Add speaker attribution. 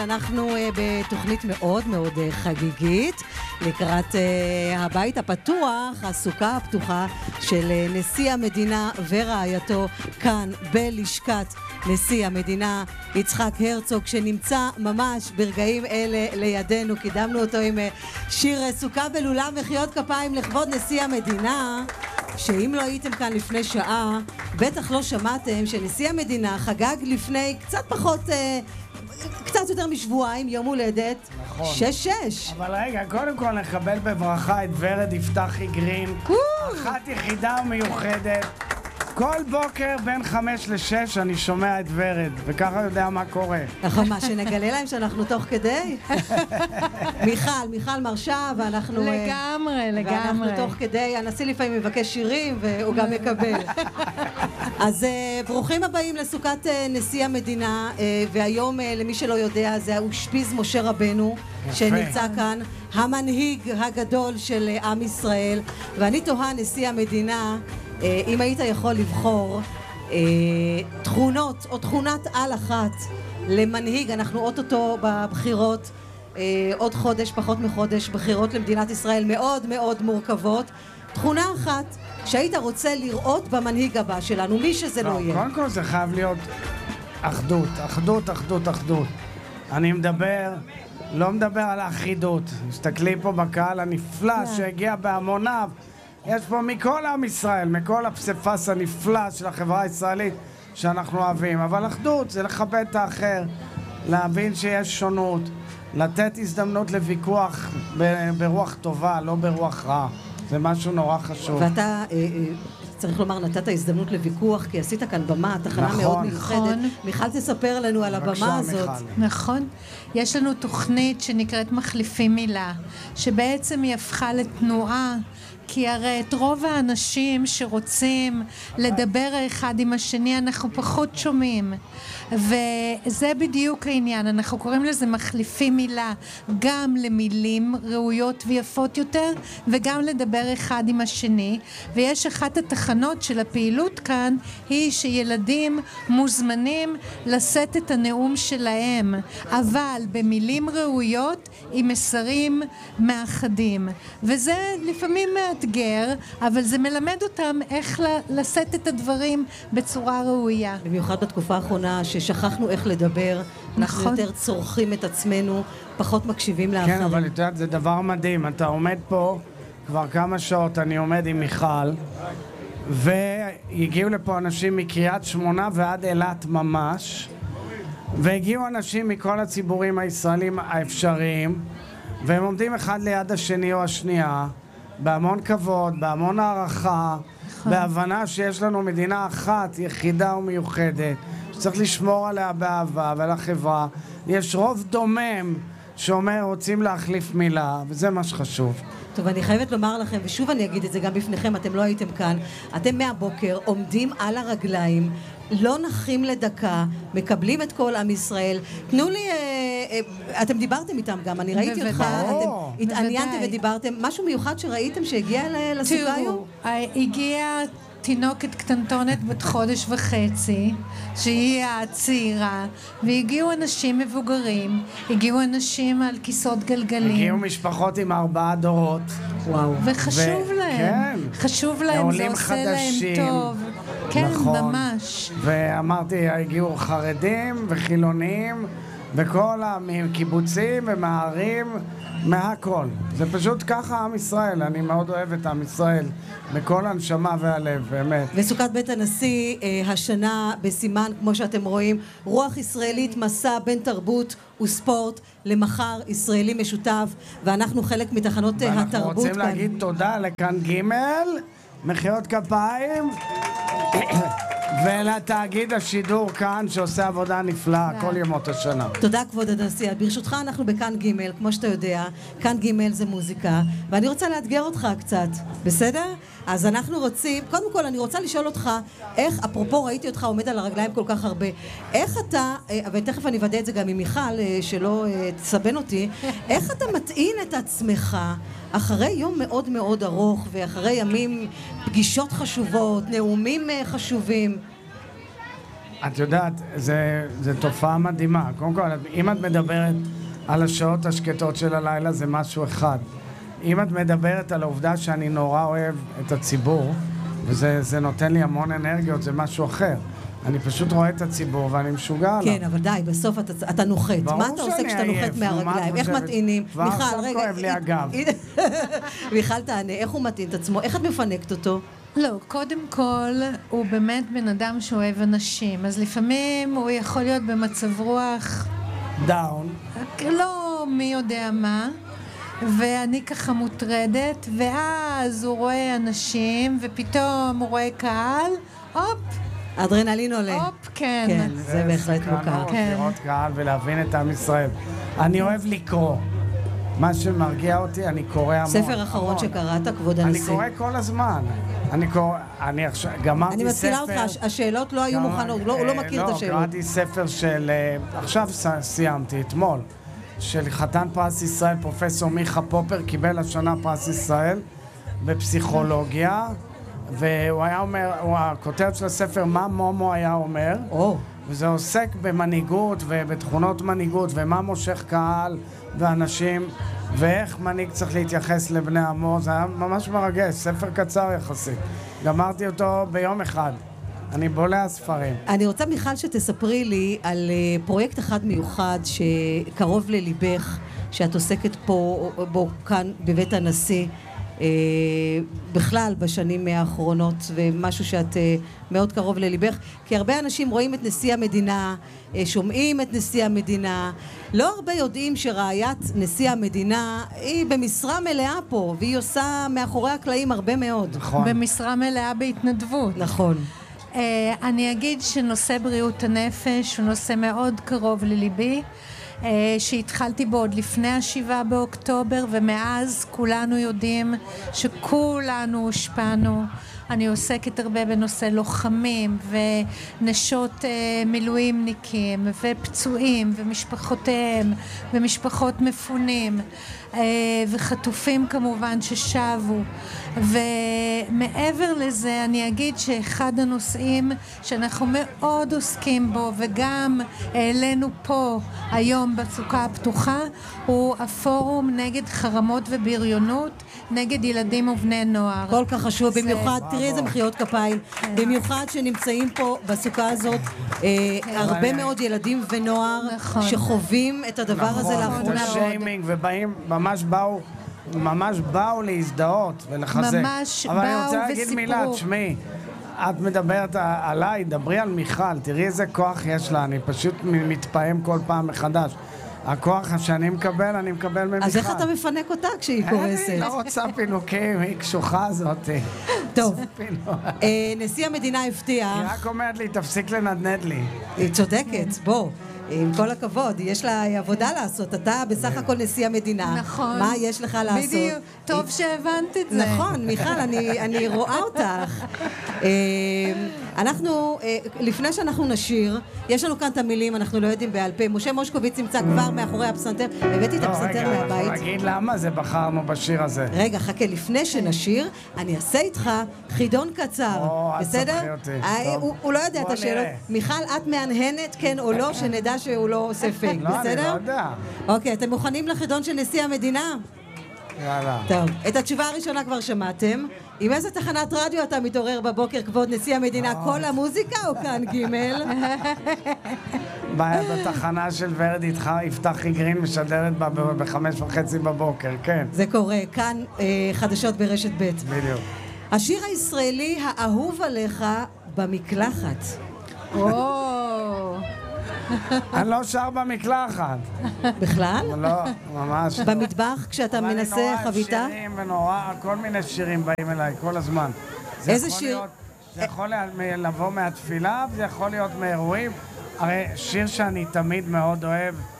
Speaker 1: אנחנו בתוכנית מאוד מאוד חגיגית לקראת הבית הפתוח, הסוכה הפתוחה של נשיא המדינה ורעייתו כאן בלשכת נשיא המדינה יצחק הרצוג, שנמצא ממש ברגעים אלה לידינו. קידמנו אותו עם שיר סוכה ולולה מחיאות כפיים לכבוד נשיא המדינה, שאם לא הייתם כאן לפני שעה בטח לא שמעתם שנשיא המדינה חגג לפני קצת יותר משבועיים יום הולדת.
Speaker 2: נכון.
Speaker 1: 6-6.
Speaker 2: אבל רגע, קודם כל נכבל בברכה את ורד יפתחי גרין, אחת יחידה ומיוחדת. כל בוקר בין 5 ל-6 אני שומע את ורד, וככה יודע מה קורה.
Speaker 1: נכון, מה, שנגלה להם שאנחנו תוך כדי? מיכל מרשה, ואנחנו...
Speaker 3: לגמרי.
Speaker 1: ואנחנו תוך כדי, הנשיא לפעמים מבקש שירים, והוא גם מקבל. אז ברוכים הבאים לסוכת נשיא המדינה, והיום, למי שלא יודע, זה האושפיז משה רבנו, שנמצא כאן, המנהיג הגדול של עם ישראל, ואני תוהה, נשיא המדינה, אם היית יכול לבחור תכונות או תכונת על אחת למנהיג, אנחנו אוטוטו בבחירות, עוד חודש, פחות מחודש, בחירות למדינת ישראל מאוד מאוד מורכבות, תכונה אחת שהיית רוצה לראות במנהיג הבא שלנו, מי שזה לא יהיה.
Speaker 2: קודם כל זה חייב להיות אחדות. אני לא מדבר על האחידות. מסתכלי פה בקהל הנפלא שהגיע בהמוניו, יש פה מכל עם ישראל, מכל הפסיפס הנפלא של החברה הישראלית שאנחנו אוהבים. אבל אחדות זה לכבד את האחר, להבין שיש שונות, לתת הזדמנות לוויכוח ברוח טובה, לא ברוח רע. זה משהו נורא חשוב.
Speaker 1: ואתה, צריך לומר, נתת הזדמנות לוויכוח, כי עשית כאן במה, תחנה מאוד מיוחדת. מיכל תספר לנו על הבמה הזאת.
Speaker 3: נכון. יש לנו תוכנית שנקראת מחליפים מילה, שבעצם היא הפכה לתנועה, כי הרי את רוב האנשים שרוצים לדבר אחד עם השני אנחנו פחות שומעים, וזה בדיוק העניין. אנחנו קוראים לזה מחליפים מילה, גם למילים ראויות ויפות יותר וגם לדבר אחד עם השני. ויש אחת התחנות של הפעילות כאן היא שילדים מוזמנים לשאת את הנאום שלהם, אבל במילים ראויות עם מסרים מאחדים, וזה לפעמים מאתגר, אבל זה מלמד אותם איך לשאת את הדברים בצורה ראויה.
Speaker 1: במיוחד בתקופה האחרונה ששכחנו איך לדבר, אנחנו יותר צורכים את עצמנו, פחות מקשיבים לאחרים.
Speaker 2: כן, אבל את יודעת, זה דבר מדהים. אתה עומד פה כבר כמה שעות, אני עומד עם מיכל, והגיעו לפה אנשים מקריית שמונה ועד אילת ממש, והגיעו אנשים מכל הציבורים הישראלים האפשריים, והם עומדים אחד ליד השני או השנייה, בהמון כבוד, בהמון הערכה, בהבנה שיש לנו מדינה אחת, יחידה ומיוחדת, שצריך לשמור עליה באהבה ולחברה. יש רוב דומם שאומר רוצים להחליף מילה, וזה מה שחשוב.
Speaker 1: טוב, אני חייבת לומר לכם, ושוב אני אגיד את זה גם בפניכם, אתם לא הייתם כאן, אתם מהבוקר עומדים על הרגליים, לא נחים לדקה, מקבלים את כל עם ישראל. תנו לי, אתם דיברתם איתם גם, אני ראיתי אותך, אתם התעניינתם ודיברתם, משהו מיוחד שראיתם שהגיע לסוכה היום?
Speaker 3: הגיעה תינוקת קטנטונת בת חודש וחצי, שהיא הצעירה, והגיעו אנשים מבוגרים, הגיעו אנשים על כיסאות גלגלים.
Speaker 2: הגיעו משפחות עם 4 דורות.
Speaker 1: וואו.
Speaker 3: וחשוב להם,
Speaker 2: כן.
Speaker 3: חשוב להם, זה עושה
Speaker 2: חדשים.
Speaker 3: להם טוב. כן,
Speaker 2: נכון.
Speaker 3: ממש.
Speaker 2: ואמרתי, הגיעו חרדים וחילונים, וכל הקיבוצים ומערים, מהכל. זה פשוט ככה עם ישראל, אני מאוד אוהב את עם ישראל, בכל הנשמה והלב, באמת.
Speaker 1: וסוכת בית הנשיא, השנה בסימן, כמו שאתם רואים, רוח ישראלית, מסע בין תרבות וספורט למחר ישראלי משותף, ואנחנו חלק מתחנות התרבות כאן.
Speaker 2: ואנחנו רוצים להגיד תודה לכאן ג' מחיאות כפיים, ולתאגיד השידור כאן שעושה עבודה נפלאה כל ימות השנה.
Speaker 1: תודה כבוד הנשיא. ברשותך אנחנו בכאן ג', כמו שאתה יודע, כאן ג' זה מוזיקה, ואני רוצה לאתגר אותך קצת, בסדר? אז אנחנו רוצים, קודם כל אני רוצה לשאול אותך, איך, אפרופו ראיתי אותך עומד על הרגליים כל כך הרבה, איך אתה, ותכף אני אוודא את זה גם עם מיכל, שלא תסבן אותי, איך אתה מטעין את עצמך אחרי יום מאוד מאוד ארוך, ואחרי ימים, פגישות חשובות, נאומים חשובים?
Speaker 2: את יודעת, זה תופעה מדהימה. קודם כל, אם את מדברת על השעות השקטות של הלילה, זה משהו אחד. אם את מדברת על העובדה שאני נורא אוהב את הציבור, וזה נותן לי המון אנרגיות, זה משהו אחר. אני פשוט רואה את הציבור ואני משוגע עליו.
Speaker 1: כן, אבל די, בסוף אתה נוחת. מה אתה עושה כשאתה נוחת מהרגליים? איך מטעינים?
Speaker 2: מיכל, רגע. כואב לי הגב.
Speaker 1: מיכל תענה, איך הוא מטעין את עצמו? איך את מפנקת אותו?
Speaker 3: לא, קודם כל, הוא באמת בן אדם שאוהב אנשים, אז לפעמים הוא יכול להיות במצב רוח...
Speaker 2: דאון.
Speaker 3: לא מי יודע מה, ואני ככה מוטרדת, ואז הוא רואה אנשים, ופתאום הוא רואה קהל, הופ!
Speaker 1: אדרנלין עולה.
Speaker 3: הופ, כן.
Speaker 1: כן, זה בהחלט מוכר.
Speaker 3: כן.
Speaker 2: לראות קהל ולהבין את עם ישראל. אני אוהב לקרוא. מה שמרגיע אותי, אני קורא המון.
Speaker 1: ספר אחרון שקראת, כבוד הנשיא.
Speaker 2: אני קורא כל הזמן. אני עכשיו, גמרתי ספר...
Speaker 1: אני מזכירה אותך, השאלות לא היו מוכנות, הוא לא מכיר את השאלות.
Speaker 2: קראתי ספר של... עכשיו סיימתי, אתמול, של חתן פרס ישראל, פרופסור מיכה פופר, קיבל השנה פרס ישראל בפסיכולוגיה, והוא היה אומר, הכותרת של הספר, מה מומו היה אומר, וזה עוסק במנהיגות ובתכונות מנהיגות, ומה מושך קהל ואנשים, ואיך מנהיג צריך להתייחס לבני עמו. זה היה ממש מרגש, ספר קצר יחסית. גמרתי אותו ביום אחד. אני בולע ספרים.
Speaker 1: אני רוצה, מיכל, שתספרי לי על פרויקט אחד מיוחד שקרוב לליבך, שאת עוסקת בו כאן בבית הנשיא, בכלל בשנים האחרונות, ומשהו שאת מאוד קרוב לליבך, כי הרבה אנשים רואים את נשיא המדינה, שומעים את נשיא המדינה, לא הרבה יודעים שרעיית נשיא המדינה היא במשרה מלאה פה, והיא עושה מאחורי הקלעים הרבה מאוד.
Speaker 2: נכון.
Speaker 3: במשרה מלאה בהתנדבות.
Speaker 1: נכון.
Speaker 3: אני אגיד שנושא בריאות הנפש הוא נושא מאוד קרוב לליבי, שהתחלתי בו עוד לפני ה7 באוקטובר, ומאז כולנו יודעים שכולנו הושפענו. אני עוסקת הרבה בנושא לוחמים ונשות מילואימניקים ופצועים ומשפחותיהם ומשפחות מפונים וחטופים כמובן ששבו. ומעבר לזה אני אגיד שאחד הנושאים שאנחנו מאוד עוסקים בו וגם העלינו פה היום בסוכה הפתוחה הוא הפורום נגד חרמות ובריונות נגד ילדים ובני נוער.
Speaker 1: כל כך חשוב, במיוחד, תראי איזה מחיאות כפיים, במיוחד שנמצאים פה בסוכה הזאת הרבה מאוד ילדים ונוער שחווים את הדבר הזה לאחרונה.
Speaker 2: נכון, שיימינג, ובאים, ממש באו להזדהות ולחזק.
Speaker 3: ממש
Speaker 2: אבל
Speaker 3: באו
Speaker 2: אני רוצה להגיד
Speaker 3: וסיפרו.
Speaker 2: מילה, תשמעי, את מדברת עליי, דברי על מיכל, תראי איזה כוח יש לה, אני פשוט מתפעם כל פעם מחדש. הכוח שאני מקבל, אני מקבל ממיכל.
Speaker 1: אז איך אתה מפנק אותה כשהיא קורסת?
Speaker 2: אני לא רוצה פינוקים, היא קשוחה הזאת.
Speaker 1: טוב, נשיא המדינה הבטיח...
Speaker 2: היא רק אומרת לי, תפסיק לנדנד לי.
Speaker 1: היא צודקת, בוא. עם כל הכבוד, יש לה עבודה לעשות, אתה בסך הכל נשיא המדינה.
Speaker 3: נכון.
Speaker 1: מה יש לך לעשות?
Speaker 3: בדיוק, טוב שהבנת את זה.
Speaker 1: נכון, מיכל, אני רואה אותך. אנחנו, לפני שאנחנו נשיר, יש לנו כאן את המילים, אנחנו לא יודעים בעל פה. משה מושקוביץ נמצא כבר מאחורי הפסנתר, הבאתי את הפסנתר מהבית.
Speaker 2: תגיד למה זה בחרנו בשיר הזה.
Speaker 1: רגע, חכה, לפני שנשיר, אני אעשה איתך חידון קצר, בסדר? הוא לא יודע את השאלות. מיכל, את מהנהנת, כן או לא, שנדע שהוא לא עושה פייק, בסדר?
Speaker 2: לא, אני לא יודע.
Speaker 1: אוקיי, אתם מוכנים לחידון של נשיא המדינה?
Speaker 2: יאללה.
Speaker 1: טוב, את התשובה הראשונה כבר שמעתם. עם איזה תחנת רדיו אתה מתעורר בבוקר, כבוד נשיא המדינה? כל המוזיקה או כאן ג'?
Speaker 2: בתחנה של ורד איתך, יפתח גרין משדרת ב5:30 בבוקר, כן.
Speaker 1: זה קורה, כאן חדשות ברשת ב'.
Speaker 2: בדיוק.
Speaker 1: השיר הישראלי האהוב עליך במקלחת.
Speaker 2: אני לא שר במקלחת.
Speaker 1: בכלל?
Speaker 2: לא, ממש.
Speaker 1: במטבח כשאתה מנסה חביתה?
Speaker 2: אבל אני נורא שירים ונורא, כל מיני שירים באים אליי כל הזמן.
Speaker 1: איזה שיר?
Speaker 2: זה יכול לבוא מהתפילה, וזה יכול להיות מאירועים. הרי שיר שאני תמיד מאוד אוהב,